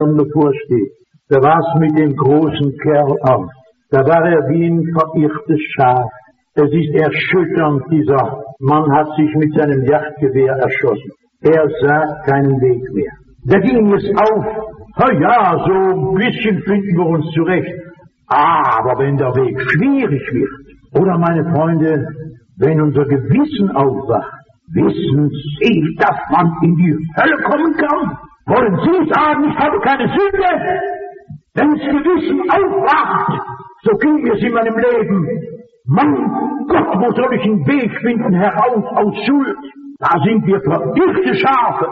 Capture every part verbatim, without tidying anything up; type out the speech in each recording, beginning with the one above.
davor steht. Da war es mit dem großen Kerl auch. Da war er wie ein verirrtes Schaf. Es ist erschütternd, dieser Mann hat sich mit seinem Jagdgewehr erschossen. Er sah keinen Weg mehr. Da ging es auf. Na ja, so ein bisschen finden wir uns zurecht. Aber wenn der Weg schwierig wird, oder meine Freunde, wenn unser Gewissen aufwacht, wissen Sie, dass man in die Hölle kommen kann? Wollen Sie sagen, ich habe keine Sünde? Wenn das Gewissen aufwacht, so ging es in meinem Leben. Mein Gott, wo soll ich einen Weg finden heraus aus Schuld? Da sind wir verirrte Schafe.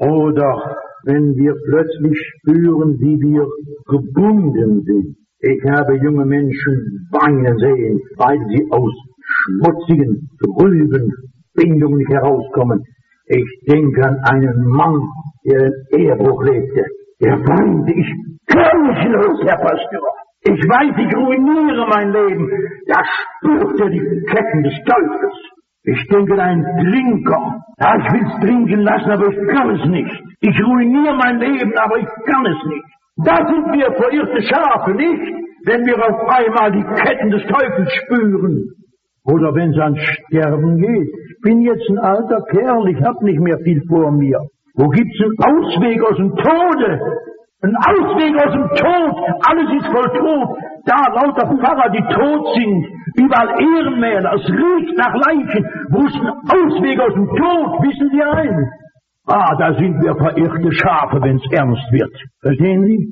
Oder wenn wir plötzlich spüren, wie wir gebunden sind. Ich habe junge Menschen weinen sehen, weil sie aus schmutzigen, trüben Bindungen nicht herauskommen. Ich denke an einen Mann, der in Ehebruch lebte. Er weinte, ich kann nicht los, Herr Pastor. Ich weiß, ich ruiniere mein Leben. Da spürt er die Ketten des Teufels. Ich denke an einen Trinker. Ja, ich will es trinken lassen, aber ich kann es nicht. Ich ruiniere mein Leben, aber ich kann es nicht. Da sind wir verirrte Schafe, nicht? Wenn wir auf einmal die Ketten des Teufels spüren. Oder wenn es ans Sterben geht. Ich bin jetzt ein alter Kerl, ich habe nicht mehr viel vor mir. Wo gibt's einen Ausweg aus dem Tode? Ein Ausweg aus dem Tod, alles ist voll Tod. Da lauter Pfarrer, die tot sind, überall Ehrenmäler, es riecht nach Leichen. Wo ist ein Ausweg aus dem Tod, wissen Sie ein? Ah, da sind wir verirrte Schafe, wenn's ernst wird. Verstehen Sie?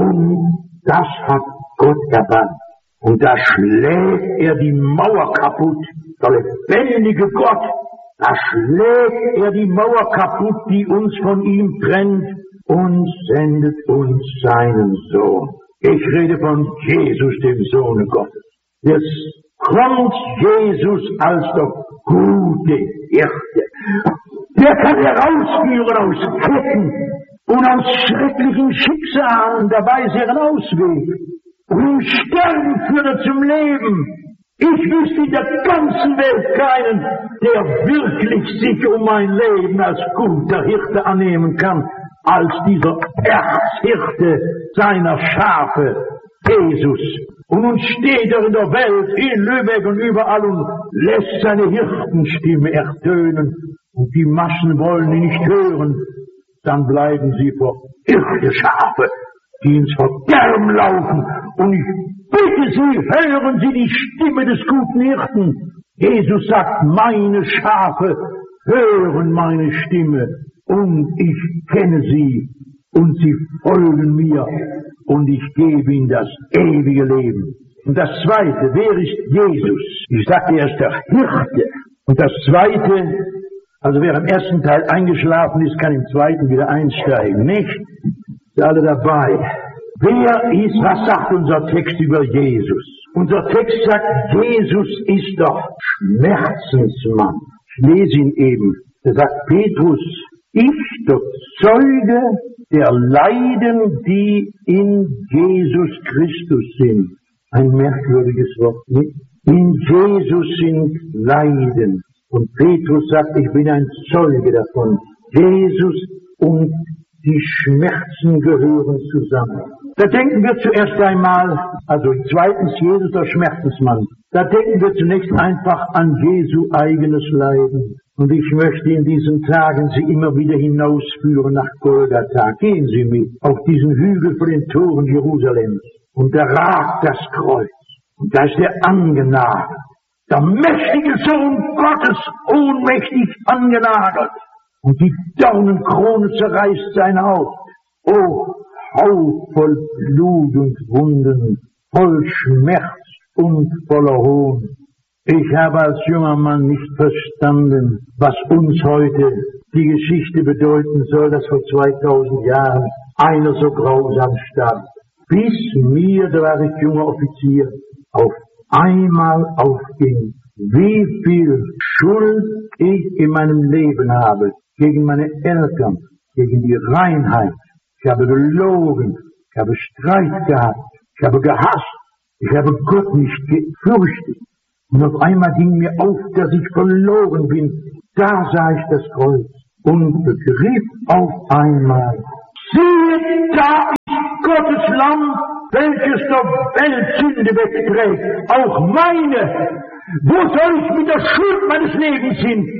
Und das hat Gott erbarmt. Und da schlägt er die Mauer kaputt, der lebendige Gott. Da schlägt er die Mauer kaputt, die uns von ihm trennt, und sendet uns seinen Sohn. Ich rede von Jesus, dem Sohne Gottes. Jetzt kommt Jesus als der gute Hirte. Der kann herausführen aus Ketten und aus schrecklichen Schicksalen. Dabei ist er ein Ausweg. Und im Sterben führt er zum Leben. Ich wüsste in der ganzen Welt keinen, der wirklich sich um mein Leben als guter Hirte annehmen kann, als dieser Erzhirte seiner Schafe, Jesus. Und nun steht er in der Welt, in Lübeck und überall und lässt seine Hirtenstimme ertönen. Und die Massen wollen ihn nicht hören. Dann bleiben sie verirrte Schafe, die ins Verderben laufen. Und ich bitte Sie, hören Sie die Stimme des guten Hirten. Jesus sagt, meine Schafe hören meine Stimme. Und ich kenne sie, und sie folgen mir, und ich gebe ihnen das ewige Leben. Und das Zweite, wer ist Jesus? Ich sagte, er ist der Hirte. Und das Zweite, also wer im ersten Teil eingeschlafen ist, kann im Zweiten wieder einsteigen, nicht? Sind alle dabei. Wer ist, was sagt unser Text über Jesus? Unser Text sagt, Jesus ist doch Schmerzensmann. Ich lese ihn eben. Da sagt Petrus, ich, der Zeuge der Leiden, die in Jesus Christus sind. Ein merkwürdiges Wort, nicht? In Jesus sind Leiden. Und Petrus sagt, ich bin ein Zeuge davon. Jesus und die Schmerzen gehören zusammen. Da denken wir zuerst einmal, also zweitens Jesus der Schmerzensmann. Da denken wir zunächst einfach an Jesu eigenes Leiden. Und ich möchte in diesen Tagen Sie immer wieder hinausführen nach Golgatha. Gehen Sie mit auf diesen Hügel vor den Toren Jerusalems. Und da ragt das Kreuz. Und da ist er angenagelt. Der mächtige Sohn Gottes, ohnmächtig angenagelt. Und die Dornenkrone zerreißt sein Haupt. Oh, Haut voll Blut und Wunden, voll Schmerz und voller Hohn. Ich habe als junger Mann nicht verstanden, was uns heute die Geschichte bedeuten soll, dass vor zweitausend Jahren einer so grausam starb. Bis mir, da war ich junger Offizier, auf einmal aufging, wie viel Schuld ich in meinem Leben habe, gegen meine Eltern, gegen die Reinheit. Ich habe gelogen, ich habe Streit gehabt, ich habe gehasst, ich habe Gott nicht gefürchtet. Und auf einmal ging mir auf, dass ich verloren bin. Da sah ich das Kreuz und begriff auf einmal, siehe da Lamm, welches der Welt Sünde wegträgt, auch meine. Wo soll ich mit der Schuld meines Lebens hin?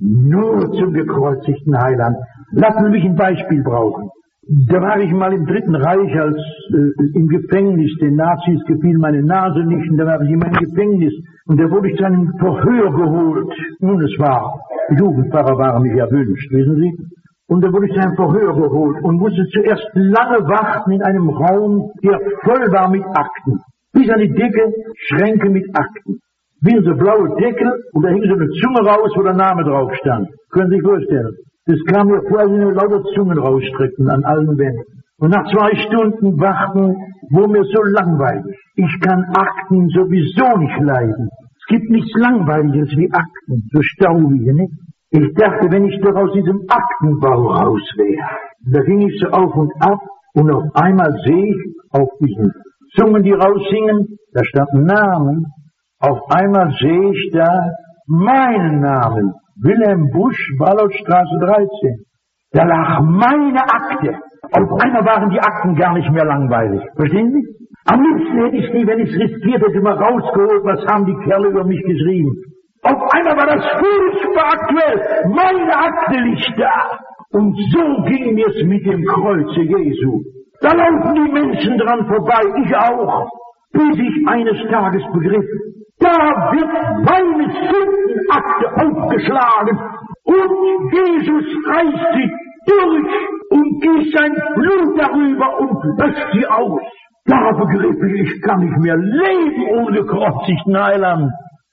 Nur zum gekreuzigten Heiland. Lassen Sie mich ein Beispiel brauchen. Da war ich mal im Dritten Reich als äh, im Gefängnis. Den Nazis gefiel meine Nase nicht und da war ich in meinem Gefängnis. Und da wurde ich zu einem Verhör geholt. Nun, es war, Jugendpfarrer waren mich erwünscht, wissen Sie? Und da wurde ich zu einem Verhör geholt und musste zuerst lange warten in einem Raum, der voll war mit Akten. Bis an die Decke Schränke mit Akten. Wie so blaue Deckel und da hing so eine Zunge raus, wo der Name drauf stand. Können Sie sich vorstellen? Das kam mir vor, als wenn wir lauter Zungen rausstreckten an allen Wänden. Und nach zwei Stunden Warten wurde mir so langweilig. Ich kann Akten sowieso nicht leiden. Es gibt nichts Langweiliges wie Akten, so staubige, nicht? Ich dachte, wenn ich doch aus diesem Aktenbau raus wäre. Da ging ich so auf und ab und auf einmal sehe ich auf diesen Zungen, die raushingen, da standen Namen. Auf einmal sehe ich da meinen Namen. Wilhelm Busch, Wallowstraße dreizehn. Da lag meine Akte. Auf einmal waren die Akten gar nicht mehr langweilig. Verstehen Sie? Am liebsten hätte ich die, wenn ich es riskiert hätte, mal rausgeholt, was haben die Kerle über mich geschrieben. Auf einmal war das furchtbar aktuell. Meine Akte liegt da. Und so ging mir's mit dem Kreuze Jesu. Da laufen die Menschen dran vorbei, ich auch, bis ich eines Tages begriff, da wird meine Sündenakte aufgeschlagen und Jesus reißt sie durch und gießt sein Blut darüber und löscht sie aus. Da begriff ich, ich kann nicht mehr leben ohne gekreuzigten Heiland.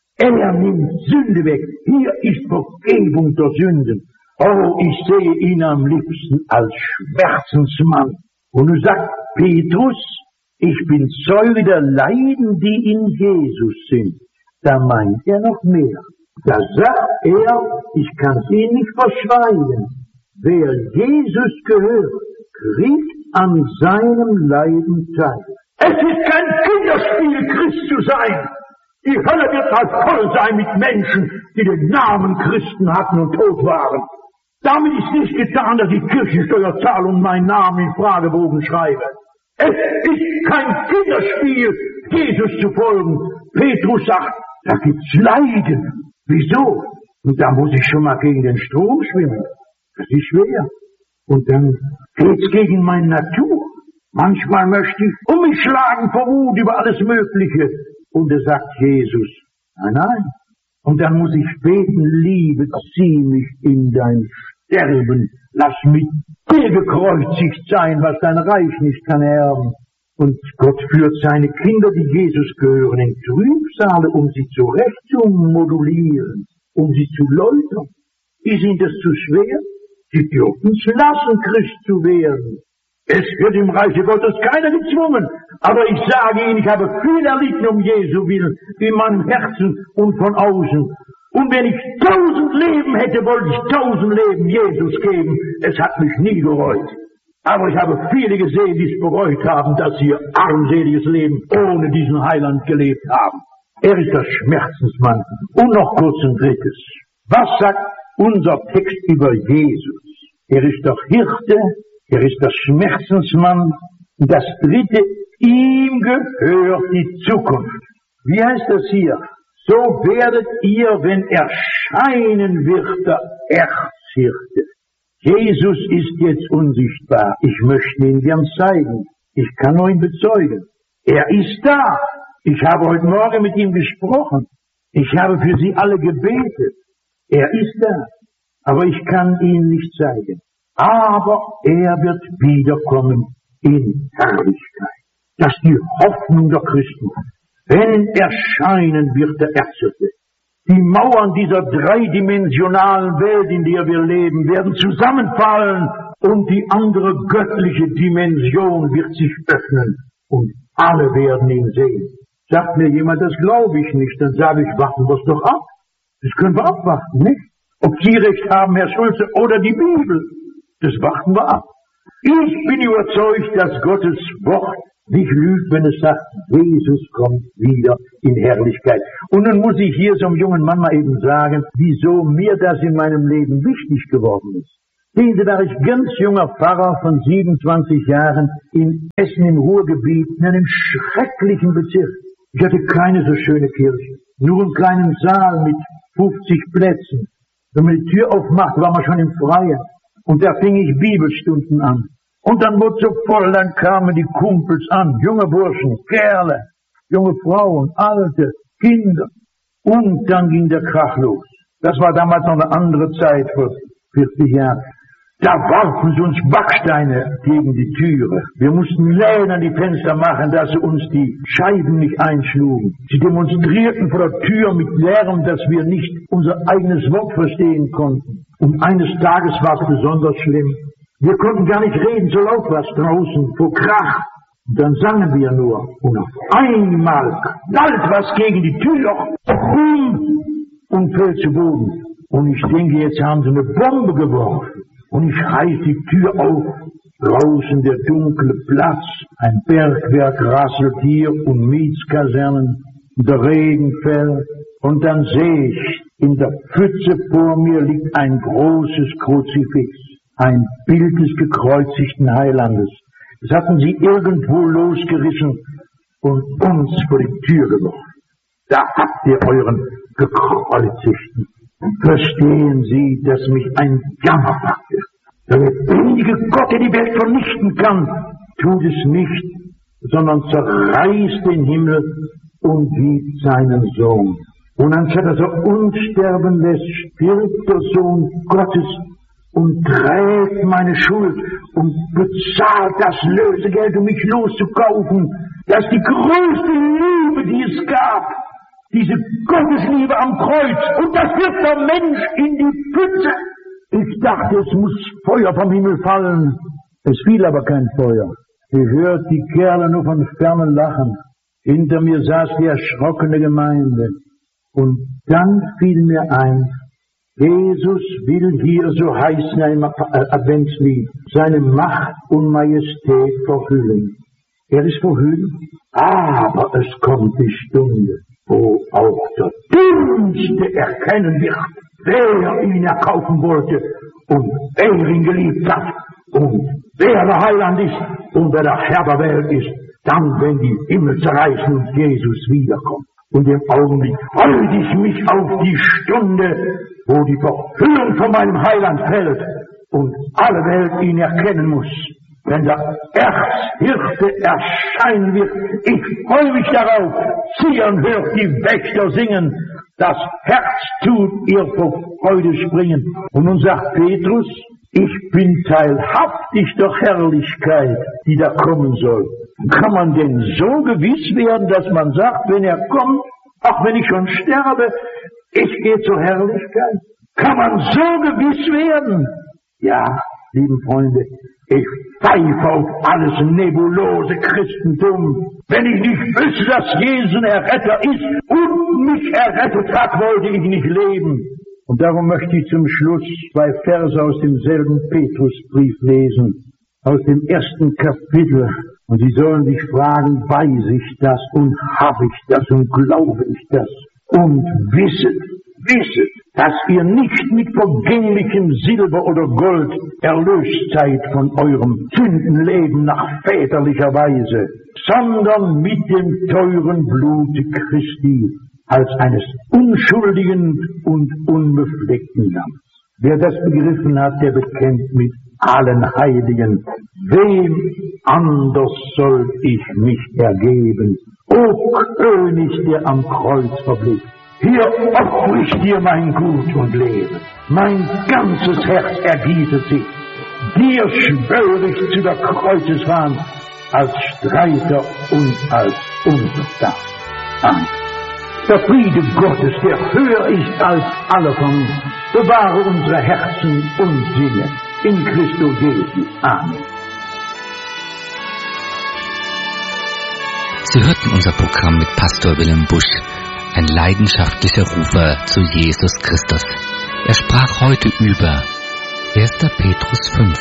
Er nimmt Sünde weg. Hier ist Vergebung der Sünden. Oh, ich sehe ihn am liebsten als Schmerzensmann. Und du sagst, Petrus, ich bin Zeuge der Leiden, die in Jesus sind. Da meint er noch mehr. Da sagt er, ich kann es Ihnen nicht verschweigen. Wer Jesus gehört, kriegt an seinem Leiden teil. Es ist kein Kinderspiel, Christ zu sein. Die Hölle wird halt voll sein mit Menschen, die den Namen Christen hatten und tot waren. Damit ist nicht getan, dass ich Kirchensteuer zahle und meinen Namen in Fragebogen schreibe. Es ist kein Kinderspiel, Jesus zu folgen. Petrus sagt, da gibt's Leiden. Wieso? Und da muss ich schon mal gegen den Strom schwimmen. Das ist schwer. Und dann geht's gegen meine Natur. Manchmal möchte ich um mich schlagen vor Wut über alles Mögliche. Und da sagt Jesus, nein, nein. Und dann muss ich beten, Liebe, zieh mich in dein Sterben. Lass mit dir gekreuzigt sein, was dein Reich nicht kann erben. Und Gott führt seine Kinder, die Jesus gehören, in Trübsale, um sie zurecht zu modulieren, um sie zu läutern. Ist ihnen das zu schwer? Sie dürfen es lassen, Christ zu werden. Es wird im Reiche Gottes keiner gezwungen. Aber ich sage Ihnen, ich habe viel erlitten um Jesu willen, in meinem Herzen und von außen. Und wenn ich tausend Leben hätte, wollte ich tausend Leben Jesus geben. Es hat mich nie gereut. Aber ich habe viele gesehen, die es bereut haben, dass sie ihr armseliges Leben ohne diesen Heiland gelebt haben. Er ist der Schmerzensmann. Und noch kurz ein drittes. Was sagt unser Text über Jesus? Er ist der Hirte, er ist der Schmerzensmann. Und das dritte, ihm gehört die Zukunft. Wie heißt das hier? So werdet ihr, wenn erscheinen wird der Erzhirte. Jesus ist jetzt unsichtbar. Ich möchte ihn gern zeigen. Ich kann nur ihn bezeugen. Er ist da. Ich habe heute Morgen mit ihm gesprochen. Ich habe für sie alle gebetet. Er ist da. Aber ich kann ihn nicht zeigen. Aber er wird wiederkommen in Herrlichkeit. Das ist die Hoffnung der Christen. Wenn erscheinen wird der Erzhirte. Die Mauern dieser dreidimensionalen Welt, in der wir leben, werden zusammenfallen und die andere göttliche Dimension wird sich öffnen und alle werden ihn sehen. Sagt mir jemand, das glaube ich nicht, dann sage ich, warten wir es doch ab. Das können wir abwarten, nicht? Ob Sie recht haben, Herr Schulze, oder die Bibel, das warten wir ab. Ich bin überzeugt, dass Gottes Wort nicht lügt, wenn es sagt, Jesus kommt wieder in Herrlichkeit. Und nun muss ich hier so einem jungen Mann mal eben sagen, wieso mir das in meinem Leben wichtig geworden ist. Sehen Sie, da war ich ganz junger Pfarrer von siebenundzwanzig Jahren in Essen im Ruhrgebiet, in einem schrecklichen Bezirk. Ich hatte keine so schöne Kirche, nur einen kleinen Saal mit fünfzig Plätzen. Wenn man die Tür aufmacht, war man schon im Freien. Und da fing ich Bibelstunden an. Und dann wurde so voll, dann kamen die Kumpels an, junge Burschen, Kerle, junge Frauen, Alte, Kinder. Und dann ging der Krach los. Das war damals noch eine andere Zeit, vor vierzig Jahren. Da warfen sie uns Backsteine gegen die Türe. Wir mussten Läden an die Fenster machen, dass sie uns die Scheiben nicht einschlugen. Sie demonstrierten vor der Tür mit Lärm, dass wir nicht unser eigenes Wort verstehen konnten. Und eines Tages war es besonders schlimm. Wir konnten gar nicht reden, so laut war es draußen, vor Krach. Und dann sangen wir nur. Und auf einmal knallt was gegen die Tür. Bum! Und fällt zu Boden. Und ich denke, jetzt haben sie eine Bombe geworfen. Und ich reiß die Tür auf, draußen der dunkle Platz, ein Bergwerk rasselt hier und Mietskasernen, der Regen fällt, und dann sehe ich, in der Pfütze vor mir liegt ein großes Kruzifix, ein Bild des gekreuzigten Heilandes. Das hatten sie irgendwo losgerissen und uns vor die Tür geworfen. Da habt ihr euren gekreuzigten. Verstehen Sie, dass mich ein Jammer packt. Der lebendige Gott, der die Welt vernichten kann, tut es nicht, sondern zerreißt den Himmel und gibt seinen Sohn. Und anstatt dass er uns sterben lässt, stirbt der Sohn Gottes und trägt meine Schuld und bezahlt das Lösegeld, um mich loszukaufen. Das ist die größte Liebe, die es gab. Diese Gottesliebe am Kreuz. Und das wirft der Mensch in die Pfütze. Ich dachte, es muss Feuer vom Himmel fallen. Es fiel aber kein Feuer. Ich hörte die Kerle nur von Fernen lachen. Hinter mir saß die erschrockene Gemeinde. Und dann fiel mir ein, Jesus will hier, so heißt es im Adventslied, seine Macht und Majestät verhüllen. Er ist verhüllt, aber es kommt die Stunde, wo auch der Dümmste erkennen wird, wer ihn erkaufen wollte und wer ihn geliebt hat und wer der Heiland ist und wer der Herr der Welt ist, dann, wenn die Himmel zerreißen und Jesus wiederkommt. Und im Augenblick freue ich mich auf die Stunde, wo die Verhüllung von meinem Heiland fällt und alle Welt ihn erkennen muss. Wenn der Erzhirte erscheinen wird, ich freue mich darauf, Zion hört die Wächter singen, das Herz tut ihr vor Freude springen. Und nun sagt Petrus, ich bin teilhaftig der Herrlichkeit, die da kommen soll. Kann man denn so gewiss werden, dass man sagt, wenn er kommt, auch wenn ich schon sterbe, ich gehe zur Herrlichkeit? Kann man so gewiss werden? Ja, lieben Freunde, ich pfeife auf alles nebulose Christentum. Wenn ich nicht wüsste, dass Jesus ein Erretter ist und mich errettet hat, wollte ich nicht leben. Und darum möchte ich zum Schluss zwei Verse aus demselben Petrusbrief lesen, aus dem ersten Kapitel. Und Sie sollen sich fragen, weiß ich das und habe ich das und glaube ich das? Und wisset, wisset, dass ihr nicht mit vergänglichem Silber oder Gold erlöst seid von eurem Sündenleben nach väterlicher Weise, sondern mit dem teuren Blute Christi, als eines unschuldigen und unbefleckten Lammes. Wer das begriffen hat, der bekennt mit allen Heiligen, wem anders soll ich mich ergeben? O König, der am Kreuz verblickt, hier opfer ich dir mein Gut und Leben. Mein ganzes Herz ergießet sich. Dir schwöre ich zu der Kreuzeswand als Streiter und als Untertan. Amen. Der Friede Gottes, der höher ist als alle Vernunft, bewahre unsere Herzen und Sinne in Christus Jesus. Amen. Sie hörten unser Programm mit Pastor Willem Busch, ein leidenschaftlicher Rufer zu Jesus Christus. Er sprach heute über erster Petrus fünf.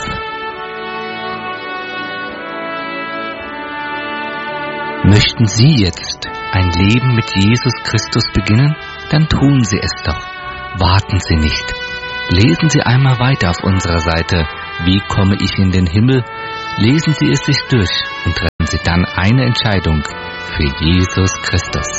Möchten Sie jetzt ein Leben mit Jesus Christus beginnen? Dann tun Sie es doch. Warten Sie nicht. Lesen Sie einmal weiter auf unserer Seite Wie komme ich in den Himmel? Lesen Sie es sich durch und treffen Sie dann eine Entscheidung für Jesus Christus.